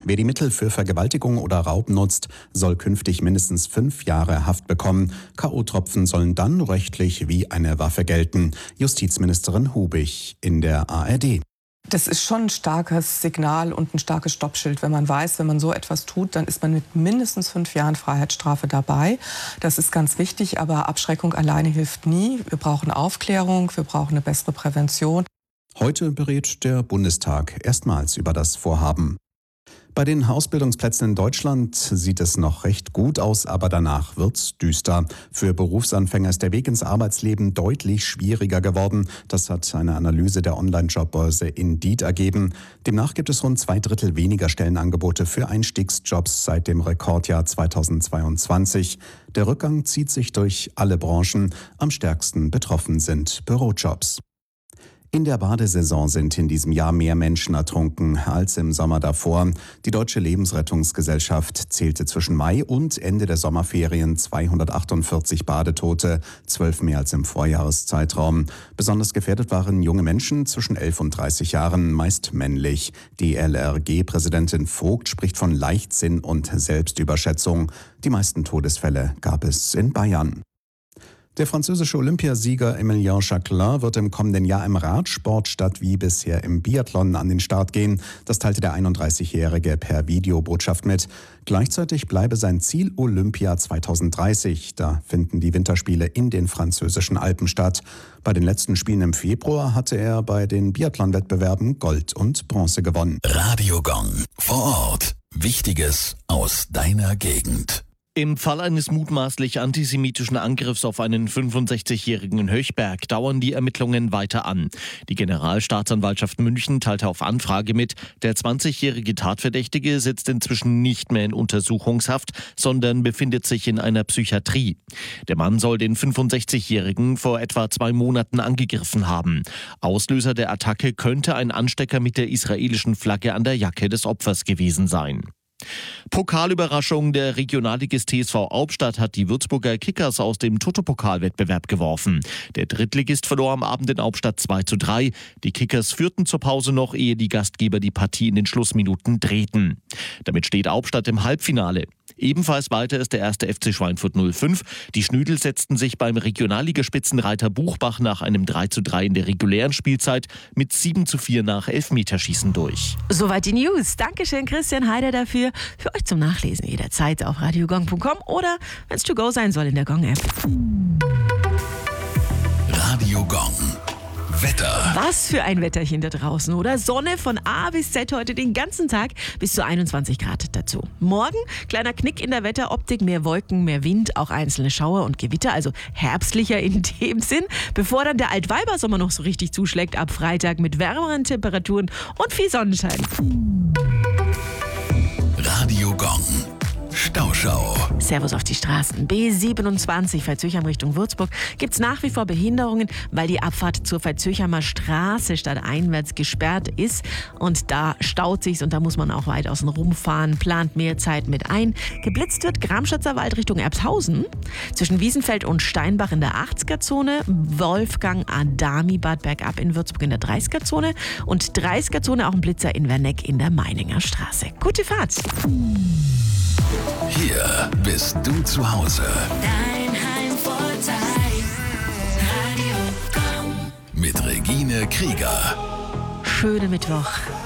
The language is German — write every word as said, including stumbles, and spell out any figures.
Wer die Mittel für Vergewaltigung oder Raub nutzt, soll künftig mindestens fünf Jahre Haft bekommen. K O-Tropfen sollen dann rechtlich wie eine Waffe gelten. Justizministerin Hubig in der A R D. Das ist schon ein starkes Signal und ein starkes Stoppschild, wenn man weiß, wenn man so etwas tut, dann ist man mit mindestens fünf Jahren Freiheitsstrafe dabei. Das ist ganz wichtig, aber Abschreckung alleine hilft nie. Wir brauchen Aufklärung, wir brauchen eine bessere Prävention. Heute berät der Bundestag erstmals über das Vorhaben. Bei den Ausbildungsplätzen in Deutschland sieht es noch recht gut aus, aber danach wird's düster. Für Berufsanfänger ist der Weg ins Arbeitsleben deutlich schwieriger geworden. Das hat eine Analyse der Online-Jobbörse Indeed ergeben. Demnach gibt es rund zwei Drittel weniger Stellenangebote für Einstiegsjobs seit dem Rekordjahr zweitausendzweiundzwanzig. Der Rückgang zieht sich durch alle Branchen. Am stärksten betroffen sind Bürojobs. In der Badesaison sind in diesem Jahr mehr Menschen ertrunken als im Sommer davor. Die Deutsche Lebensrettungsgesellschaft zählte zwischen Mai und Ende der Sommerferien zweihundertachtundvierzig Badetote, zwölf mehr als im Vorjahreszeitraum. Besonders gefährdet waren junge Menschen zwischen elf und dreißig Jahren, meist männlich. Die L R G-Präsidentin Vogt spricht von Leichtsinn und Selbstüberschätzung. Die meisten Todesfälle gab es in Bayern. Der französische Olympiasieger Emilien Jacquelin wird im kommenden Jahr im Radsport statt wie bisher im Biathlon an den Start gehen. Das teilte der einunddreißigjährige per Videobotschaft mit. Gleichzeitig bleibe sein Ziel Olympia zweitausenddreißig. Da finden die Winterspiele in den französischen Alpen statt. Bei den letzten Spielen im Februar hatte er bei den Biathlon-Wettbewerben Gold und Bronze gewonnen. Radio Gong. Vor Ort. Wichtiges aus deiner Gegend. Im Fall eines mutmaßlich antisemitischen Angriffs auf einen fünfundsechzigjährigen in Höchberg dauern die Ermittlungen weiter an. Die Generalstaatsanwaltschaft München teilte auf Anfrage mit, der zwanzigjährige Tatverdächtige sitzt inzwischen nicht mehr in Untersuchungshaft, sondern befindet sich in einer Psychiatrie. Der Mann soll den fünfundsechzigjährigen vor etwa zwei Monaten angegriffen haben. Auslöser der Attacke könnte ein Anstecker mit der israelischen Flagge an der Jacke des Opfers gewesen sein. Pokalüberraschung, der Regionalligist T S V Albstadt hat die Würzburger Kickers aus dem Toto-Pokal-Wettbewerb geworfen. Der Drittligist verlor am Abend in Albstadt zwei zu drei. Die Kickers führten zur Pause noch, ehe die Gastgeber die Partie in den Schlussminuten drehten. Damit steht Albstadt im Halbfinale. Ebenfalls weiter ist der erste F C Schweinfurt null fünf. Die Schnüdel setzten sich beim Regionalligaspitzenreiter Buchbach nach einem drei zu drei in der regulären Spielzeit mit sieben zu vier nach Elfmeterschießen durch. Soweit die News. Dankeschön, Christian Heider, dafür. Für euch zum Nachlesen jederzeit auf radiogong punkt com oder, wenn es to go sein soll, in der Gong-App. Radio Gong. Wetter. Was für ein Wetterchen da draußen, oder? Sonne von A bis Z heute den ganzen Tag bis zu einundzwanzig Grad dazu. Morgen kleiner Knick in der Wetteroptik, mehr Wolken, mehr Wind, auch einzelne Schauer und Gewitter, also herbstlicher in dem Sinn, bevor dann der Altweibersommer noch so richtig zuschlägt ab Freitag mit wärmeren Temperaturen und viel Sonnenschein. Radio Gong. Stauschau. Servus auf die Straßen. B siebenundzwanzig Veitshöchheim Richtung Würzburg gibt es nach wie vor Behinderungen, weil die Abfahrt zur Veitshöchheimer Straße stadteinwärts gesperrt ist. Und da staut sich's und da muss man auch weit außen rumfahren. Plant mehr Zeit mit ein. Geblitzt wird Gramschatzer Wald Richtung Erbshausen. Zwischen Wiesenfeld und Steinbach in der achtziger-Zone. Wolfgang Adami Bad bergab in Würzburg in der dreißiger-Zone. Und dreißiger-Zone auch ein Blitzer in Werneck in der Meininger Straße. Gute Fahrt! Hier bist du zu Hause. Dein Heimvorteil. Radio Gong. Mit Regine Krieger. Schöne Mittwoch.